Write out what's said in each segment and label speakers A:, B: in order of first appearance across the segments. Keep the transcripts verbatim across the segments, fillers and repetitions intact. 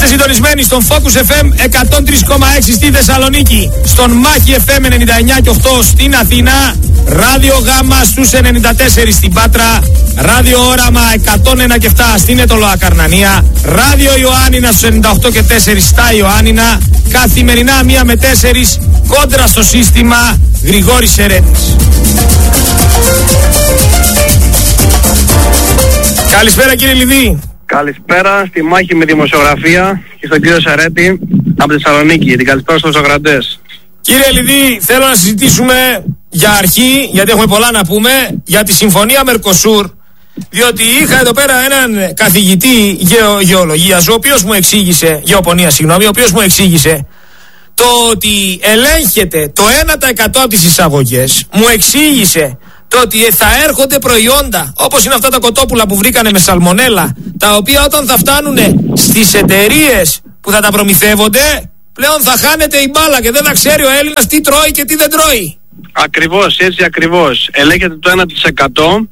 A: Είστε συντονισμένοι στον Focus εφ εμ εκατόν τρία κόμμα έξι στη Θεσσαλονίκη, στον Μάχη εφ εμ ενενήντα εννιά κόμμα οκτώ στην Αθήνα, Ράδιο Γάμα στους ενενήντα τέσσερα στην Πάτρα, Ράδιο Όραμα εκατόν ένα κόμμα επτά στην Ετωλοακαρνανία, Ράδιο Ιωάννινα στους ενενήντα οκτώ κόμμα τέσσερα στα Ιωάννινα, καθημερινά μία με τέσσερις κόντρα στο σύστημα. Γρηγόρης Σερέτης. Καλησπέρα κύριε Λιδί.
B: Καλησπέρα στη μάχη με δημοσιογραφία και στον κύριο Σερέτη από τη Θεσσαλονίκη. Την καλησπέρα στους ακροατές.
A: Κύριε Λιδί, θέλω να συζητήσουμε για αρχή, γιατί έχουμε πολλά να πούμε, για τη Συμφωνία Μερκοσούρ. Διότι είχα εδώ πέρα έναν καθηγητή γεω, γεωλογίας, ο οποίος μου εξήγησε, γεωπονία συγγνώμη, ο οποίος μου εξήγησε το ότι ελέγχεται το ένα τοις εκατό από τις εισαγωγές. Μου εξήγησε το ότι θα έρχονται προϊόντα όπως είναι αυτά τα κοτόπουλα που βρήκανε με σαλμονέλα, τα οποία όταν θα φτάνουν στις εταιρείες που θα τα προμηθεύονται, πλέον θα χάνεται η μπάλα και δεν θα ξέρει ο Έλληνας τι τρώει και τι δεν τρώει.
B: Ακριβώς, έτσι ακριβώς. Ελέγχεται το ένα τοις εκατό,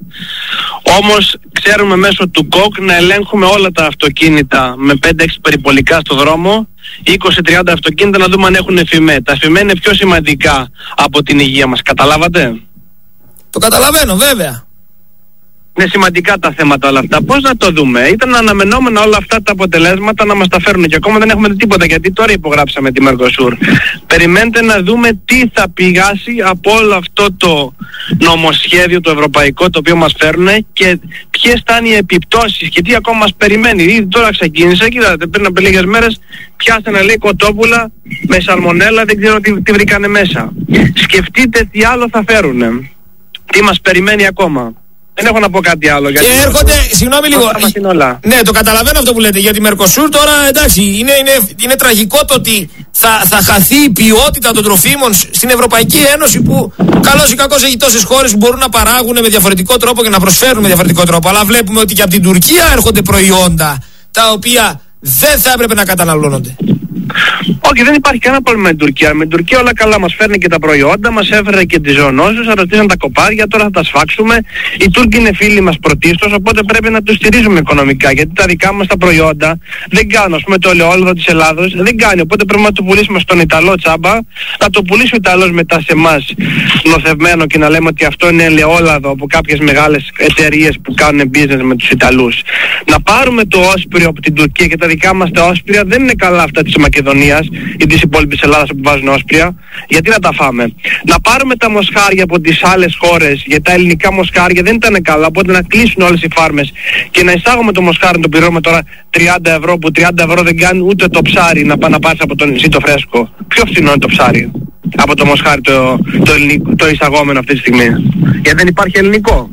B: όμως ξέρουμε μέσω του ΚΟΚ να ελέγχουμε όλα τα αυτοκίνητα με πέντε έξι περιπολικά στο δρόμο, είκοσι τριάντα αυτοκίνητα να δούμε αν έχουν εφημέ. Τα εφημέ είναι πιο σημαντικά από την υγεία μας, καταλάβατε?
A: Το καταλαβαίνω βέβαια.
B: Είναι σημαντικά τα θέματα όλα αυτά. Πώς να το δούμε? Ήταν αναμενόμενα όλα αυτά τα αποτελέσματα να μας τα φέρουν και ακόμα δεν έχουμε δει τίποτα, γιατί τώρα υπογράψαμε τη Μερκοσούρ. Περιμένετε να δούμε τι θα πηγάσει από όλο αυτό το νομοσχέδιο το ευρωπαϊκό το οποίο μας φέρουν και ποιες θα είναι οι επιπτώσεις και τι ακόμα μας περιμένει. Ήδη τώρα ξεκίνησε, κοίτατε, πριν από λίγες μέρες πιάσανε λέει κοτόπουλα με σαλμονέλα, δεν ξέρω τι, τι βρήκανε μέσα. Σκεφτείτε τι άλλο θα φέρουν. Τι μας περιμένει ακόμα. Δεν έχω να πω κάτι άλλο.
A: Και γιατί έρχονται, συγγνώμη λίγο. Ναι, το καταλαβαίνω αυτό που λέτε. Για τη Μερκοσούρ τώρα εντάξει, είναι, είναι, είναι τραγικό το ότι θα, θα χαθεί η ποιότητα των τροφίμων στην Ευρωπαϊκή Ένωση, που καλώς ή κακώς έχει τόσες χώρες που μπορούν να παράγουν με διαφορετικό τρόπο και να προσφέρουν με διαφορετικό τρόπο. Αλλά βλέπουμε ότι και από την Τουρκία έρχονται προϊόντα τα οποία δεν θα έπρεπε να καταναλώνονται.
B: Όχι, δεν υπάρχει κανένα πρόβλημα με την Τουρκία. Με την Τουρκία όλα καλά, μας φέρνει και τα προϊόντα, μας έφερε και τις ζωονόσεις, αρωτήσαν τα κοπάδια, τώρα θα τα σφάξουμε. Οι Τούρκοι είναι φίλοι μας πρωτίστως, οπότε πρέπει να τους στηρίζουμε οικονομικά. Γιατί τα δικά μας τα προϊόντα δεν κάνουν, ας πούμε το ελαιόλαδο της Ελλάδος δεν κάνει. Οπότε πρέπει να το πουλήσουμε στον Ιταλό τσάμπα, να το πουλήσει ο Ιταλός μετά σε εμάς νοθευμένο και να λέμε ότι αυτό είναι ελαιόλαδο από κάποιες μεγάλες εταιρείες που κάνουν business με τους Ιταλούς. Να πάρουμε το όσπριο από την Τουρκία και τα δικά μας τα όσπρια δεν είναι καλά αυτά της Μακεδονίας ή της υπόλοιπης Ελλάδας που βάζουν όσπρια, γιατί να τα φάμε. Να πάρουμε τα μοσχάρια από τις άλλες χώρες, γιατί τα ελληνικά μοσχάρια δεν ήταν καλά, οπότε να κλείσουν όλες οι φάρμες και να εισάγουμε το μοσχάρι, να το πληρώνουμε τώρα τριάντα ευρώ, που τριάντα ευρώ δεν κάνει ούτε το ψάρι να πάει να πάρεις από το νησί το φρέσκο. Πιο φθηνό είναι το ψάρι από το μοσχάρι το, το, ελληνικό, το εισαγόμενο αυτή τη στιγμή, γιατί δεν υπάρχει ελληνικό.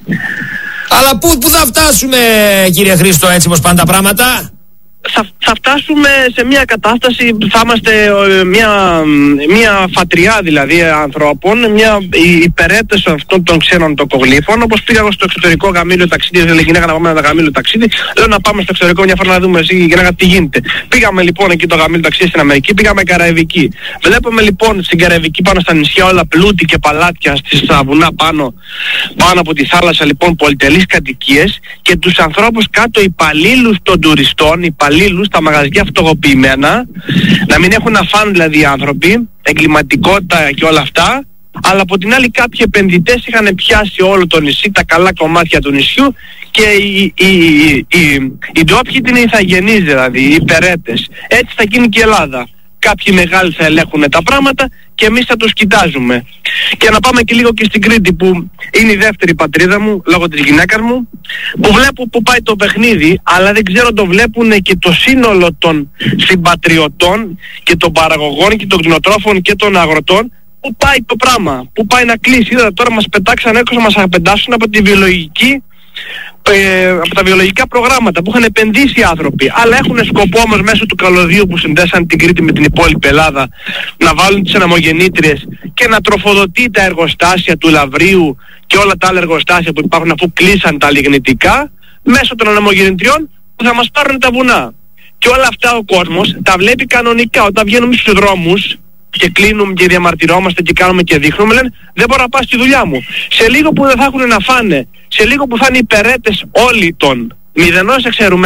A: Αλλά πού, πού θα φτάσουμε κύριε Χρήστο, έτσι πως πάνε τα πράγματα?
B: Θα, θα φτάσουμε σε μια κατάσταση, θα είμαστε ε, μια, μια φατριά δηλαδή ανθρώπων, μια υπερέτες αυτών των ξένων τοκογλύφων. Όπως πήγα εγώ στο εξωτερικό γαμήλιο ταξίδι, δηλαδή γυναίκα να πάμε ένα γαμήλιο ταξίδι, λέω να πάμε στο εξωτερικό μια φορά να δούμε εσύ γυναίκα τι γίνεται. Πήγαμε λοιπόν εκεί το γαμήλιο ταξίδι στην Αμερική, πήγαμε Καραϊβική. Βλέπουμε λοιπόν στην Καραϊβική πάνω στα νησιά όλα πλούτη και παλάτια, στα βουνά πάνω, πάνω από τη θάλασσα λοιπόν πολυτελείς κατοικίες και τους ανθρώπους κάτω υπαλλήλους των τουριστών, υπαλλήλους, τα μαγαζιά φτωχοποιημένα, να μην έχουν να φάνε δηλαδή οι άνθρωποι, εγκληματικότητα και όλα αυτά, αλλά από την άλλη κάποιοι επενδυτές είχαν πιάσει όλο το νησί, τα καλά κομμάτια του νησιού και οι, οι, οι, οι, οι ντόπιοι ήταν οι ηθαγενείς δηλαδή, οι υπερέτες. Έτσι θα γίνει και η Ελλάδα. Κάποιοι μεγάλοι θα ελέγχουν τα πράγματα και εμείς θα τους κοιτάζουμε. Και να πάμε και λίγο και στην Κρήτη που είναι η δεύτερη πατρίδα μου λόγω της γυναίκας μου, που βλέπω που πάει το παιχνίδι, αλλά δεν ξέρω το βλέπουν και το σύνολο των συμπατριωτών και των παραγωγών και των κτηνοτρόφων και των αγροτών, που πάει το πράγμα, που πάει να κλείσει. Είδα τώρα μας πετάξαν έξω, μας απεντάσουν από τη βιολογική, ε, από τα βιολογικά προγράμματα που είχαν επενδύσει οι άνθρωποι, αλλά έχουν σκοπό όμως μέσω του καλωδίου που συνδέσαν την Κρήτη με την υπόλοιπη Ελλάδα να βάλουν τις αναμογεννήτριες και να τροφοδοτεί τα εργοστάσια του Λαβρίου και όλα τα άλλα εργοστάσια που υπάρχουν αφού κλείσαν τα λιγνητικά μέσω των αναμογεννητριών που θα μας πάρουν τα βουνά. Και όλα αυτά ο κόσμος τα βλέπει κανονικά όταν βγαίνουμε στους δρόμους και κλείνουμε και διαμαρτυρόμαστε και κάνουμε και δείχνουμε, λένε δεν μπορώ να πάω στη δουλειά μου. Σε λίγο που δεν θα έχουν να φάνε, σε λίγο που θα είναι υπερέτες όλοι των μηδενός εξαιρουμένου,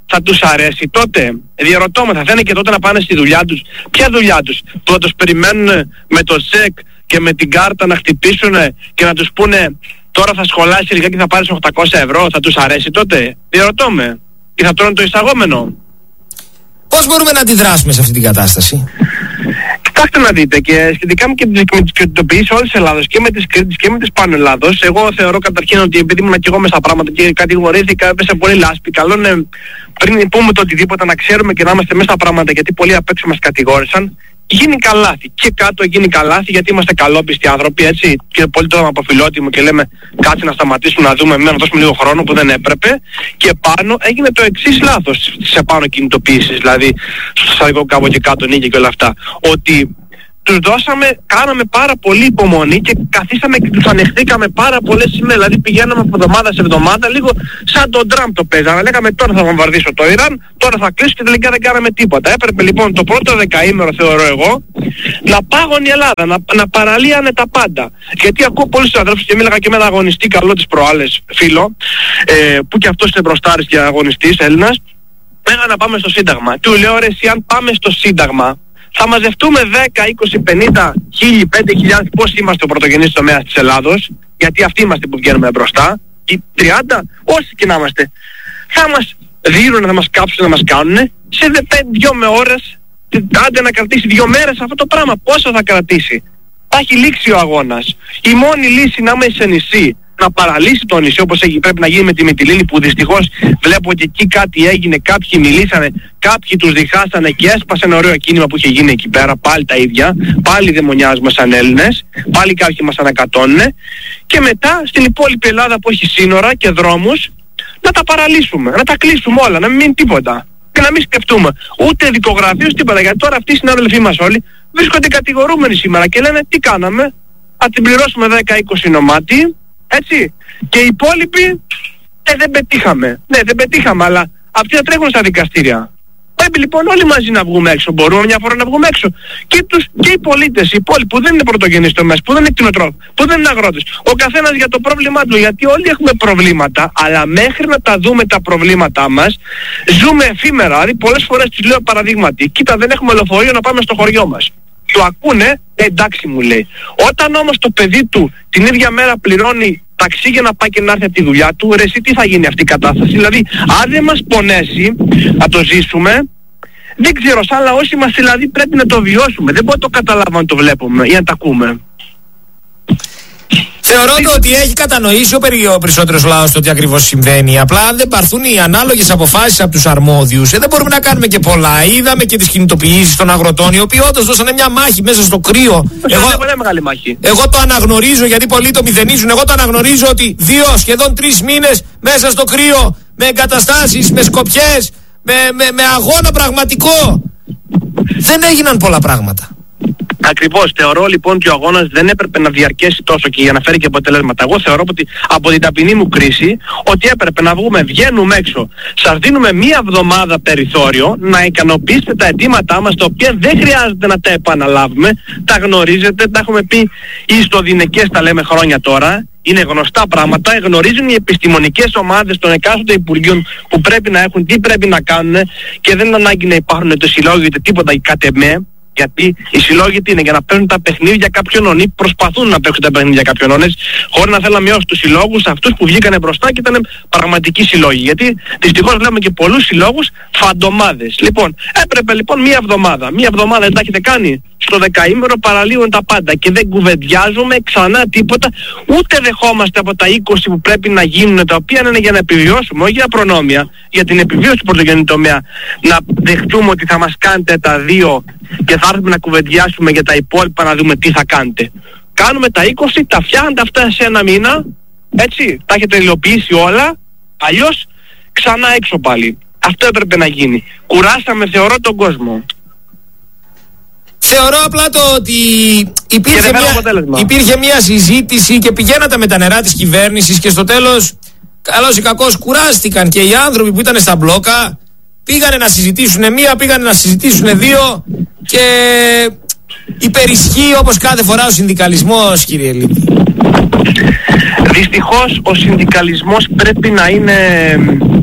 B: θα τους αρέσει τότε? Διαρωτώμεθα, θα είναι και τότε να πάνε στη δουλειά τους? Ποια δουλειά τους? Που θα τους περιμένουν με το τσεκ και με την κάρτα να χτυπήσουν και να τους πούνε τώρα θα σχολάσεις λίγα και θα πάρεις οκτακόσια ευρώ? Θα τους αρέσει τότε? Διαρωτώ με. Ή θα τρώνε το εισαγόμενο?
A: Πώς μπορούμε να αντιδράσουμε σε αυτή την κατάσταση?
B: Κοιτάξτε να δείτε, και σχετικά με τις κινητοποιήσεις όλης της Ελλάδος και με τις Κρήτης και με τις Πάνω Ελλάδος, εγώ θεωρώ καταρχήν ότι επειδή ήμουν και εγώ μέσα στα πράγματα και κατηγορήθηκα, έπεσε πολύ λάσπη. Καλό είναι πριν πούμε το οτιδήποτε να ξέρουμε και να είμαστε μέσα στα πράγματα, γιατί πολλοί απ' έξω μας κατηγόρησαν. Γίνει καλάθι και κάτω γίνει καλάθι, γιατί είμαστε καλόπιστοι άνθρωποι, έτσι, και πολύ τώρα από φιλότιμο και λέμε κάτσε να σταματήσουμε να δούμε, να δώσουμε λίγο χρόνο που δεν έπρεπε, και πάνω έγινε το εξής λάθος σε πάνω κινητοποίησεις, δηλαδή στο στρατικό κάπου και κάτω νίκη και όλα αυτά, ότι τους δώσαμε, κάναμε πάρα πολύ υπομονή και καθίσαμε και τους ανεχθήκαμε πάρα πολλές ημέρες. Δηλαδή πηγαίναμε από εβδομάδα σε εβδομάδα, λίγο σαν τον Τραμπ το παίζαμε. Λέγαμε τώρα θα βομβαρδίσω το Ιράν, τώρα θα κλείσω, και τελικά δεν κάναμε τίποτα. Έπρεπε λοιπόν το πρώτο δεκαήμερο, θεωρώ εγώ, να πάγωνε η Ελλάδα, να, να παραλύανε τα πάντα. Γιατί ακούω πολλούς συναδέλφους, και μίλαγα και με έναν αγωνιστή καλό τις προάλλες φίλο, ε, που και αυτός είναι μπροστάρης και αγωνιστής Έλληνας, λέγανε να πάμε στο Σύνταγμα. Του λέω ρε εσύ, αν πάμε στο Σύνταγμα, θα μαζευτούμε δέκα, είκοσι, πενήντα, χίλιοι, πέντε χιλιάδες, πώς είμαστε ο πρωτογενής τομέας της Ελλάδος, γιατί αυτοί είμαστε που βγαίνουμε μπροστά, οι τριάντα, όσοι και να είμαστε, θα μας δίνουν, θα μας κάψουν, να μας κάνουνε, σε δυο με ώρες, άντε να κρατήσει δύο μέρες αυτό το πράγμα, πόσο θα κρατήσει? Θα έχει λήξει ο αγώνας. Η μόνη λύση να είμαι σε νησί, να παραλύσει το νησί όπως πρέπει να γίνει με τη Μυτιλήνη, που δυστυχώς βλέπω ότι εκεί κάτι έγινε, κάποιοι μιλήσανε, κάποιοι τους διχάσανε και έσπασε ένα ωραίο κίνημα που είχε γίνει εκεί πέρα, πάλι τα ίδια, πάλι δαιμονιάζουμε σαν Έλληνες, πάλι κάποιοι μας ανακατώνουνε, και μετά στην υπόλοιπη Ελλάδα που έχει σύνορα και δρόμους να τα παραλύσουμε, να τα κλείσουμε όλα, να μην μείνει τίποτα και να μην σκεφτούμε ούτε δικογραφίες τίποτα, γιατί τώρα αυτοί οι συνάδελφοί μας όλοι βρίσκονται κατηγορούμενοι σήμερα και λένε τι κάναμε, θα την πληρώσουμε δέκα είκοσι νομάτι, έτσι, και οι υπόλοιποι ε, δεν πετύχαμε. Ναι, δεν πετύχαμε, αλλά αυτοί θα τρέχουν στα δικαστήρια. Πρέπει λοιπόν όλοι μαζί να βγούμε έξω. Μπορούμε μια φορά να βγούμε έξω. Και, τους, και οι πολίτες, οι υπόλοιποι που δεν είναι πρωτογενείς τομέας, που δεν είναι κτηνοτρόφοι, που δεν είναι αγρότες. Ο καθένας για το πρόβλημά του. Γιατί όλοι έχουμε προβλήματα, αλλά μέχρι να τα δούμε τα προβλήματά μας, ζούμε εφήμερα. Δηλαδή πολλές φορές τους λέω παραδείγματι, κοίτα δεν έχουμε λεωφορείο να πάμε στο χωριό μας. Το ακούνε, ε, εντάξει μου λέει. Όταν όμως το παιδί του την ίδια μέρα πληρώνει ταξί για να πάει και να έρθει από τη δουλειά του, ρε εσύ τι θα γίνει αυτή η κατάσταση? Δηλαδή αν δεν μας πονέσει να το ζήσουμε, δεν ξέρω, σαν λαός είμαστε, δηλαδή πρέπει να το βιώσουμε. Δεν μπορούμε να το καταλάβουμε αν το βλέπουμε ή αν το ακούμε.
A: Θεωρώ ότι έχει κατανοήσει ο περισσότερος λαός το τι ακριβώς συμβαίνει. Απλά αν δεν πάρθουν οι ανάλογες αποφάσεις από τους αρμόδιους, ε, δεν μπορούμε να κάνουμε και πολλά. Είδαμε και τις κινητοποιήσεις των αγροτών, οι οποίοι όντως δώσανε μια μάχη μέσα στο κρύο.
B: Εγώ, πολύ μεγάλη μάχη.
A: Εγώ το αναγνωρίζω, γιατί πολλοί το μηδενίζουν. Εγώ το αναγνωρίζω ότι δύο σχεδόν τρεις μήνες μέσα στο κρύο, με εγκαταστάσεις, με σκοπιές, με, με, με αγώνα πραγματικό, δεν έγιναν πολλά πράγματα.
B: Ακριβώς. Θεωρώ λοιπόν ότι ο αγώνας δεν έπρεπε να διαρκέσει τόσο και για να φέρει και αποτελέσματα. Εγώ θεωρώ ότι από την ταπεινή μου κρίση ότι έπρεπε να βγούμε, βγαίνουμε έξω. Σας δίνουμε μία εβδομάδα περιθώριο να ικανοποιήσετε τα αιτήματά μας, τα οποία δεν χρειάζεται να τα επαναλάβουμε. Τα γνωρίζετε, τα έχουμε πει ή στο Δινεκές, τα λέμε χρόνια τώρα. Είναι γνωστά πράγματα, γνωρίζουν οι επιστημονικές ομάδες των εκάστοτε υπουργείων που πρέπει να έχουν, τι πρέπει να κάνουν, και δεν είναι ανάγκη να υπάρχουν το συλλόγιο είτε τίποτα κατ' εμέ. Γιατί οι συλλόγοι είναι για να παίρνουν τα παιχνίδια κάποιων ονεί, προσπαθούν να παίξουν τα παιχνίδια κάποιων ονές, χωρίς να θέλουν να μειώσουν τους συλλόγους, αυτούς που βγήκανε μπροστά και ήταν πραγματικοί συλλόγοι. Γιατί δυστυχώς βλέπουμε και πολλούς συλλόγους φαντομάδες. Λοιπόν, έπρεπε λοιπόν μία εβδομάδα. Μία εβδομάδα δεν τα έχετε κάνει. Στο δεκαήμερο παραλύουν τα πάντα και δεν κουβεντιάζουμε ξανά τίποτα, ούτε δεχόμαστε από τα είκοσι που πρέπει να γίνουν, τα οποία είναι για να επιβιώσουμε, όχι για προνόμια, για την επιβίωση του πρωτογενή τομέα, να δεχτούμε ότι θα μας κάνετε τα δύο και θα έρθουμε να κουβεντιάσουμε για τα υπόλοιπα να δούμε τι θα κάνετε. Κάνουμε τα είκοσι, τα φτιάχνετε αυτά σε ένα μήνα, έτσι, τα έχετε υλοποιήσει όλα, αλλιώς ξανά έξω πάλι. Αυτό έπρεπε να γίνει. Κουράσαμε, θεωρώ, τον κόσμο.
A: Θεωρώ απλά το ότι υπήρχε μια, υπήρχε μια συζήτηση και πηγαίνατε με τα νερά της κυβέρνησης και στο τέλος, καλώς ή κακώς, κουράστηκαν και οι άνθρωποι που ήταν στα μπλόκα, πήγανε να συζητήσουν μία, πήγανε να συζητήσουν δύο και υπερισχύει όπως κάθε φορά ο συνδικαλισμός, κύριε Λίδη.
B: Δυστυχώς ο συνδικαλισμός πρέπει να είναι...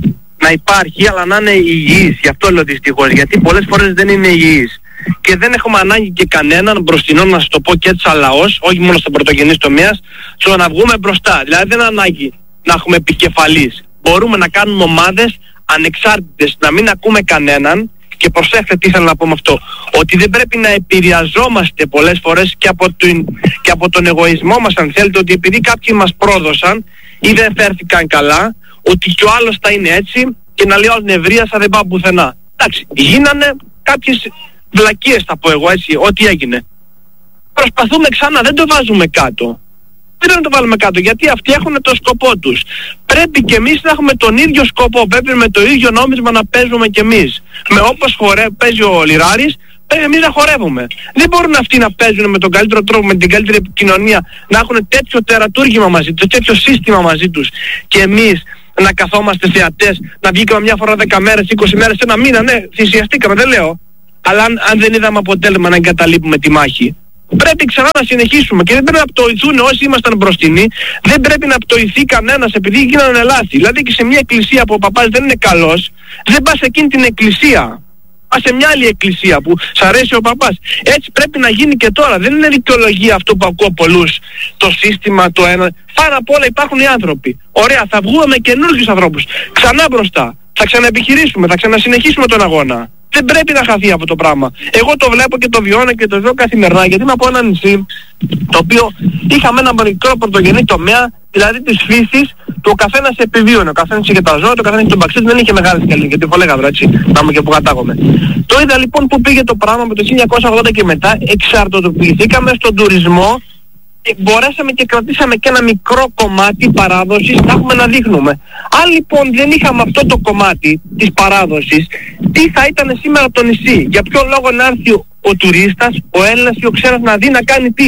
B: να υπάρχει, αλλά να είναι υγιής. Γι' αυτό λέω δυστυχώς, γιατί πολλές φορές δεν είναι υγιής. Και δεν έχουμε ανάγκη και κανέναν μπροστινό, να σας το πω και έτσι σαν λαός, όχι μόνο στον πρωτογενής τομέας, στο να βγούμε μπροστά. Δηλαδή δεν είναι ανάγκη να έχουμε επικεφαλής. Μπορούμε να κάνουμε ομάδες ανεξάρτητες, να μην ακούμε κανέναν. Και προσέχτε τι ήθελα να πω με αυτό, ότι δεν πρέπει να επηρεαζόμαστε πολλές φορές και από, τον, και από τον εγωισμό μας, αν θέλετε, ότι επειδή κάποιοι μας πρόδωσαν ή δεν φέρθηκαν καλά, ότι κι ο άλλος θα είναι έτσι και να λέει ως νευρίασα, δεν πάω πουθενά. Εντάξει, γίνανε κάποιες βλακίες, θα πω εγώ έτσι, ό,τι έγινε. Προσπαθούμε ξανά, δεν το βάζουμε κάτω. Δεν να το βάλουμε κάτω, γιατί αυτοί έχουν το σκοπό τους. Πρέπει και εμείς να έχουμε τον ίδιο σκοπό. Πρέπει με το ίδιο νόμισμα να παίζουμε κι εμείς. Με όπως χορε... παίζει ο Λιράρης, πρέπει εμείς να χορεύουμε. Δεν μπορούν αυτοί να παίζουν με τον καλύτερο τρόπο, με την καλύτερη επικοινωνία, να έχουν τέτοιο τερατούργημα μαζί τους, τέτοιο σύστημα μαζί τους. Και εμείς να καθόμαστε θεατές, να βγήκαμε μια φορά δέκα μέρες, είκοσι μέρες, ένα μήνα, ναι, θυσιαστήκαμε, δεν λέω. Αλλά αν, αν δεν είδαμε αποτέλεσμα να εγκαταλείπουμε τη μάχη. Πρέπει ξανά να συνεχίσουμε και δεν πρέπει να πτωηθούν όσοι ήμασταν μπροστινοί, δεν πρέπει να πτωηθεί κανένας επειδή γίνανε λάθη. Δηλαδή και σε μια εκκλησία που ο παπάς δεν είναι καλός, δεν πας σε εκείνη την εκκλησία. Πας σε μια άλλη εκκλησία που σ' αρέσει ο παπάς. Έτσι πρέπει να γίνει και τώρα. Δεν είναι δικαιολογία αυτό που ακούω πολλούς. Το σύστημα, το ένα. Πάνω απ' όλα υπάρχουν οι άνθρωποι. Ωραία, θα βγούμε με καινούργιους ανθρώπους. Ξανά μπροστά. Θα ξαναεπιχειρήσουμε, θα ξανασυνεχίσουμε τον αγώνα. Δεν πρέπει να χαθεί αυτό το πράγμα. Εγώ το βλέπω και το βιώνω και το ζω καθημερινά, γιατί είμαι από ένα νησί το οποίο είχαμε ένα μικρό πρωτογενή τομέα, δηλαδή της φύσης, του ο καθένας επιβίωνε. Ο καθένας είχε τα ζώα, το καθένας είχε τον παξί, δεν είχε μεγάλη σκαλή, γιατί φολέγαδρο έτσι, να είμαι και που κατάγομαι. Το είδα λοιπόν που πήγε το πράγμα με το χίλια εννιακόσια ογδόντα και μετά, εξαρτοποιηθήκαμε στον τουρισμό. Μπορέσαμε και κρατήσαμε και ένα μικρό κομμάτι παράδοσης να έχουμε να δείχνουμε. Αν λοιπόν δεν είχαμε αυτό το κομμάτι της παράδοσης, τι θα ήταν σήμερα το νησί? Για ποιο λόγο να έρθει ο, ο τουρίστας, ο Έλληνας ή ο ξένος να δει να κάνει τι?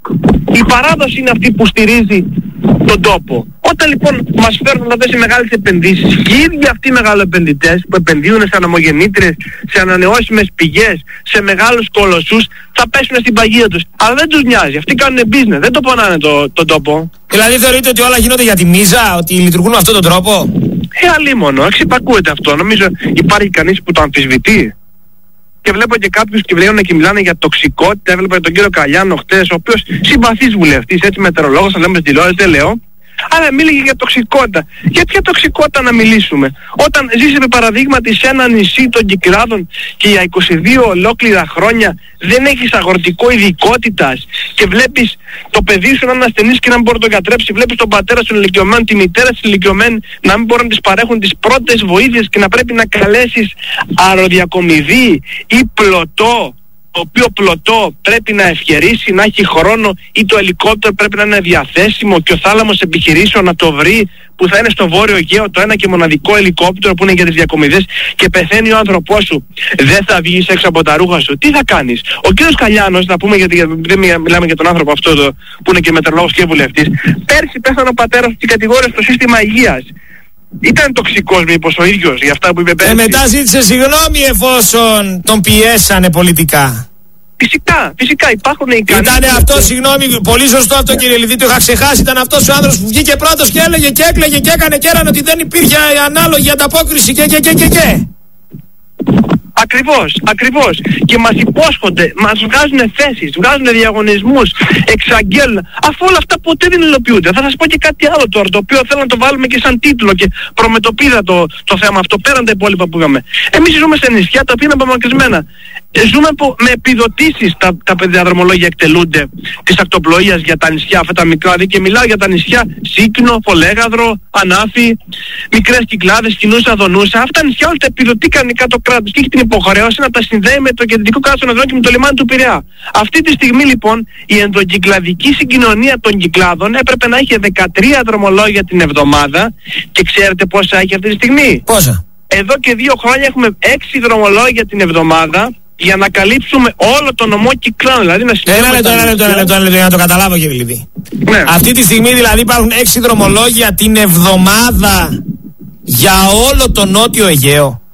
B: Η παράδοση είναι αυτή που στηρίζει τον τόπο. Όταν λοιπόν μας φέρνουν αυτές οι μεγάλες επενδύσεις, και οι ίδιοι αυτοί οι μεγαλοεπενδυτές που επενδύουν σε αναμογεννήτριες, σε ανανεώσιμες πηγές, σε μεγάλους κολοσσούς, θα πέσουν στην παγίδα τους. Αλλά δεν τους νοιάζει. Αυτοί κάνουν business, δεν το πονάνε το, τον τόπο.
A: Δηλαδή θεωρείτε ότι όλα γίνονται για τη μίζα, ότι λειτουργούν με αυτόν τον τρόπο?
B: Ε, αλίμονο, εξυπακούεται αυτό. Νομίζω υπάρχει κανείς που το αμφισβητεί. Και βλέπω και κάποιους και βλέπουν και μιλάνε για τοξικότητα. Έβλεπα τον κύριο Καλιάνο χτες, ο οποίος συμπαθής βουλευτής, έτσι μετεωρολόγος, θα λέμε στην τηλεόραση, δεν λέω. Αλλά μίλησε για τοξικότητα. Για ποια τοξικότητα να μιλήσουμε? Όταν ζεις επί παραδείγματι σε ένα νησί των Κυκλάδων και για είκοσι δύο ολόκληρα χρόνια δεν έχεις αγροτικό ειδικότητας και βλέπεις το παιδί σου να είναι ασθενής και να μην μπορεί να τον κατρέψει, βλέπεις τον πατέρα σου ηλικιωμένο, τη μητέρα σου ηλικιωμένη να μην μπορούν να της παρέχουν τις πρώτες βοήθειες και να πρέπει να καλέσεις αεροδιακομιδή ή πλωτό, το οποίο πλωτό πρέπει να ευχερίσει, να έχει χρόνο, ή το ελικόπτερο πρέπει να είναι διαθέσιμο και ο θάλαμος επιχειρήσεων να το βρει, που θα είναι στο Βόρειο Αιγαίο το ένα και μοναδικό ελικόπτερο που είναι για τις διακομιδές, και πεθαίνει ο άνθρωπός σου. Δεν θα βγεις έξω από τα ρούχα σου. Τι θα κάνεις? Ο κύριος Καλιάνος, να πούμε, γιατί δεν μιλάμε για τον άνθρωπο αυτό το, που είναι και μετεωρολόγος και βουλευτής, πέρσι πέθανε ο πατέρας του και κατηγόρησε στο σύστημα υγείας. Ήταν τοξικός μήπως ο ίδιος για αυτά που είπε πέρσι?
A: Και μετά ζήτησε συγγνώμη εφόσον τον πιέσανε πολιτικά.
B: Φυσικά, φυσικά υπάρχουν οι ικανοί.
A: Ήτανε αυτό, συγγνώμη, πολύ σωστό αυτό κύριε Λιδί, το είχα ξεχάσει. Ήταν αυτός ο άνθρωπος που βγήκε πρώτος και έλεγε και έκλαιγε και έκανε και έρανε ότι δεν υπήρχε ανάλογη ανταπόκριση και και και και και.
B: Ακριβώς, ακριβώς. Και μας υπόσχονται, μας βγάζουν θέσεις, βγάζουν διαγωνισμούς, εξαγγέλνουν. Αφού όλα αυτά ποτέ δεν υλοποιούνται. Θα σας πω και κάτι άλλο τώρα, το οποίο θέλω να το βάλουμε και σαν τίτλο και προμετωπίδα το, το θέμα αυτό, πέραν τα υπόλοιπα που είχαμε. Εμείς ζούμε σε νησιά τα οποία είναι απομακρυσμένα. Ζούμε που, με επιδοτήσεις τα, τα διαδρομολόγια εκτελούνται της ακτοπλοείας για τα νησιά αυτά τα μικρά. Και μιλάω για τα νησιά Σίκνο, Φολέγαδρο, Ανάφη, μικρές Κυκλάδες, Κινούσα, Δονούσα. Αυτά τα νησιά όλα τα επιδοτεί κανονικά το κράτος και έχει την υποχρέωση να τα συνδέει με το κεντρικό κράτος των Εδρών και με το λιμάνι του Πειραιά. Αυτή τη στιγμή λοιπόν η ενδοκυκλαδική συγκοινωνία των Κυκλάδων έπρεπε να είχε δεκατρία δρομολόγια την εβδομάδα, και ξέρετε πόσα έχει αυτή τη στιγμή?
A: Πόσα?
B: Εδώ και δύο χρόνια έχουμε έξι δρομολόγια την εβδομάδα για να καλύψουμε όλο το νομό Κυκλάδων. Δηλαδή να
A: συνεχίσουμε. Ένα λεπτό, ένα λεπτό, ένα λεπτό, ένα λεπτό, για να το καταλάβω κύριε Λιδί. Ναι. Αυτή τη στιγμή δηλαδή υπάρχουν έξι δρομολόγια την εβδομάδα για όλο το νότιο Αιγαίο.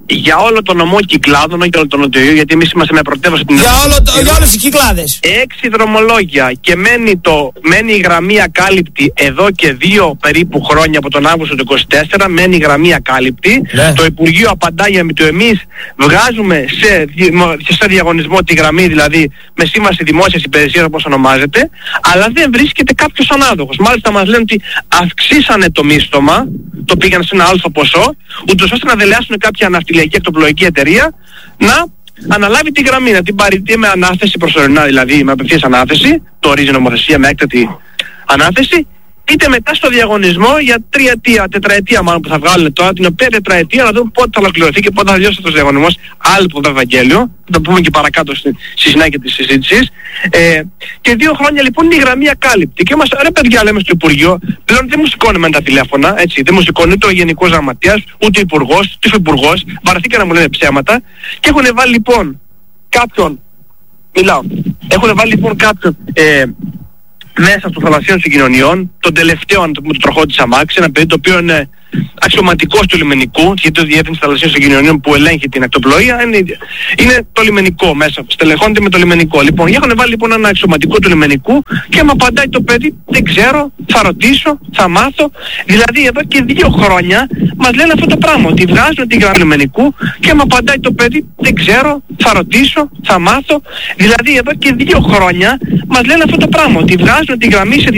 B: για όλο το νομό Κυκλάδων, όχι για όλο το Νοτιοϊό, γιατί εμείς είμαστε με πρωτεύουσα την
A: Για, όλο το, για όλες οι Κυκλάδες.
B: Έξι δρομολόγια και μένει, το, μένει η γραμμή ακάλυπτη εδώ και δύο περίπου χρόνια από τον Αύγουστο του είκοσι τέσσερα, μένει η γραμμή ακάλυπτη. Ναι. Το Υπουργείο απαντάει για το εμείς βγάζουμε σε, σε διαγωνισμό τη γραμμή, δηλαδή με σύμβαση δημόσιας υπηρεσίας όπως ονομάζεται, αλλά δεν βρίσκεται κάποιος ανάδοχος. Μάλιστα μας λένε ότι αυξήσανε το μίσθωμα, το πήγαν σε ένα άλλο ποσό, ούτως ώστε να δελεάσουν κάποια αναυτιλιακή εκτοπλοϊκή εταιρεία να αναλάβει τη γραμμή, να την πάρει είτε με ανάθεση προσωρινά, δηλαδή με απευθείας ανάθεση, το ορίζει η νομοθεσία με έκτατη ανάθεση, είτε μετά στο διαγωνισμό για τριετία, τετραετία μάλλον που θα βγάλουν τώρα, την οποία τετραετία να δούμε πότε θα ολοκληρωθεί και πότε θα τελειώσει αυτός ο διαγωνισμός. Άλλο το Ευαγγέλιο, θα το πούμε και παρακάτω στη, στη συνέχεια της συζήτησης. Ε, και δύο χρόνια λοιπόν είναι η γραμμή ακάλυπτη. Και μας, ρε παιδιά, λέμε στο Υπουργείο, πλέον δεν μου σηκώνει με τα τηλέφωνα, έτσι, δεν μου σηκώνει ούτε ο Γενικός Γραμματέας, ούτε ο Υπουργός, ούτε ο Υπουργός, βαρεθήκαν να μου λένε ψέματα και έχουν βάλει λοιπόν κάποιον, μιλάω, έχουν βάλει λοιπόν κάποιον, ε, μέσα στο θαλασσίων συγκοινωνιών, τον τελευταίο με το τροχό της αμάξης, ένα παιδί το οποίο είναι αξιωματικός του λιμενικού, γιατί το Διεύθυνση Θαλασσίων Συγκοινωνιών που ελέγχει την ακτοπλοεία είναι, είναι το λιμενικό μέσα, στελεχώνεται με το λιμενικό. Λοιπόν, έχουν βάλει λοιπόν ένα αξιωματικό του λιμενικού και μου απαντάει το παιδί, δεν ξέρω, θα ρωτήσω, θα μάθω. Δηλαδή εδώ και δύο χρόνια μας λένε αυτό το πράγμα, ότι βγάζουν την γραμμή του λιμενικού και μου απαντάει το παιδί, δεν ξέρω, θα ρωτήσω, θα μάθω. Δηλαδή εδώ και δύο χρόνια μας λένε αυτό το πράγμα, ότι βγάζουν τη γραμμή σε